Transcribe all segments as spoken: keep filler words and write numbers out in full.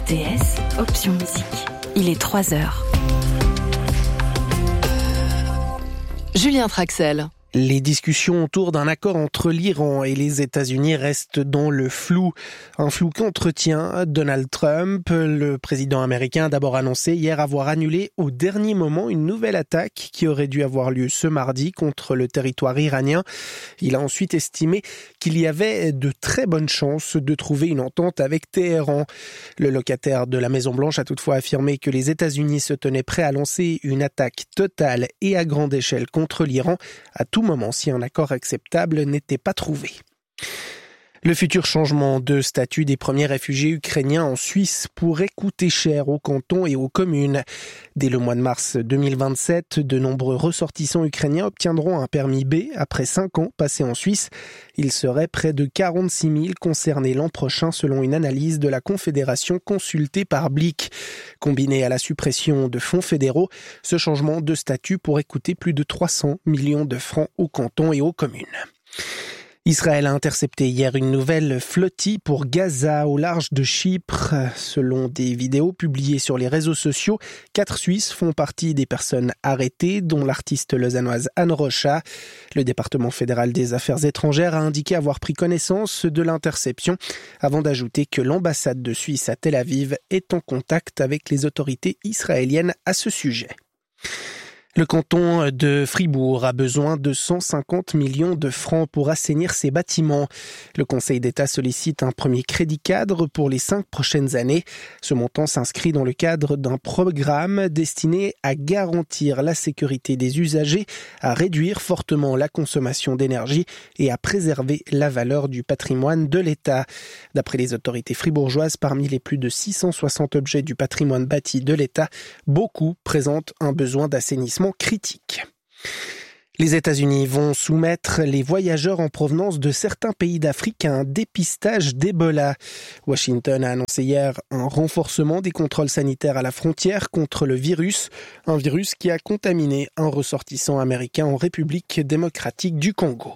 T S, option musique. Il est trois heures. Julien Traxel. Les discussions autour d'un accord entre l'Iran et les États-Unis restent dans le flou. Un flou qu'entretient Donald Trump. Le président américain a d'abord annoncé hier avoir annulé au dernier moment une nouvelle attaque qui aurait dû avoir lieu ce mardi contre le territoire iranien. Il a ensuite estimé qu'il y avait de très bonnes chances de trouver une entente avec Téhéran. Le locataire de la Maison-Blanche a toutefois affirmé que les États-Unis se tenaient prêts à lancer une attaque totale et à grande échelle contre l'Iran à tout moment si un accord acceptable n'était pas trouvé. Le futur changement de statut des premiers réfugiés ukrainiens en Suisse pourrait coûter cher aux cantons et aux communes. Dès le mois de mars deux mille vingt-sept, de nombreux ressortissants ukrainiens obtiendront un permis B après cinq ans passés en Suisse. Il serait près de quarante-six mille concernés l'an prochain selon une analyse de la Confédération consultée par Blick. Combiné à la suppression de fonds fédéraux, ce changement de statut pourrait coûter plus de trois cents millions de francs aux cantons et aux communes. Israël a intercepté hier une nouvelle flottille pour Gaza au large de Chypre. Selon des vidéos publiées sur les réseaux sociaux, quatre Suisses font partie des personnes arrêtées, dont l'artiste lausannoise Anne Rocha. Le département fédéral des affaires étrangères a indiqué avoir pris connaissance de l'interception, avant d'ajouter que l'ambassade de Suisse à Tel Aviv est en contact avec les autorités israéliennes à ce sujet. Le canton de Fribourg a besoin de cent cinquante millions de francs pour assainir ses bâtiments. Le Conseil d'État sollicite un premier crédit cadre pour les cinq prochaines années. Ce montant s'inscrit dans le cadre d'un programme destiné à garantir la sécurité des usagers, à réduire fortement la consommation d'énergie et à préserver la valeur du patrimoine de l'État. D'après les autorités fribourgeoises, parmi les plus de six cent soixante objets du patrimoine bâti de l'État, beaucoup présentent un besoin d'assainissement critique. Les États-Unis vont soumettre les voyageurs en provenance de certains pays d'Afrique à un dépistage d'Ebola. Washington a annoncé hier un renforcement des contrôles sanitaires à la frontière contre le virus, un virus qui a contaminé un ressortissant américain en République démocratique du Congo.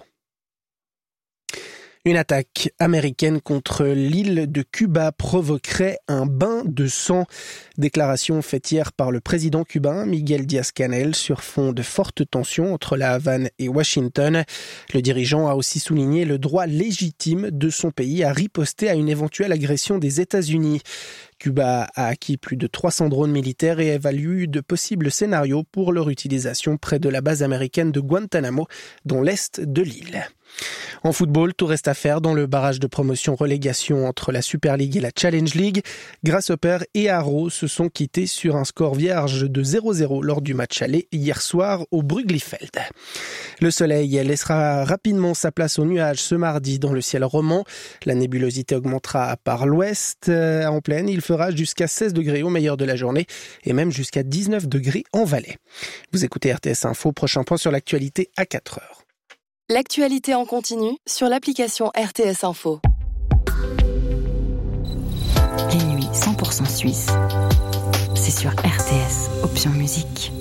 Une attaque américaine contre l'île de Cuba provoquerait un bain de sang. Déclaration faite hier par le président cubain Miguel Díaz-Canel sur fond de fortes tensions entre la Havane et Washington. Le dirigeant a aussi souligné le droit légitime de son pays à riposter à une éventuelle agression des États-Unis. Cuba a acquis plus de trois cents drones militaires et évalue de possibles scénarios pour leur utilisation près de la base américaine de Guantanamo, dans l'est de l'île. En football, tout reste à faire dans le barrage de promotion-relégation entre la Super League et la Challenge League. Grasshopper et Haro se sont quittés sur un score vierge de zéro zéro lors du match aller hier soir au Brugglifeld. Le soleil laissera rapidement sa place aux nuages ce mardi dans le ciel roman. La nébulosité augmentera par l'ouest. En plaine, il fera jusqu'à seize degrés au meilleur de la journée et même jusqu'à dix-neuf degrés en vallée. Vous écoutez R T S Info, prochain point sur l'actualité à quatre heures. L'actualité en continu sur l'application R T S Info. Les nuits cent pour cent suisses, c'est sur R T S, option musique.